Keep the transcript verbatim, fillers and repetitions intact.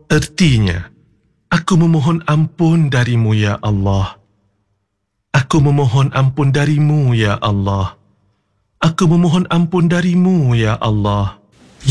Ertinya, aku memohon ampun darimu ya Allah. Aku memohon ampun darimu ya Allah. Aku memohon ampun darimu ya Allah.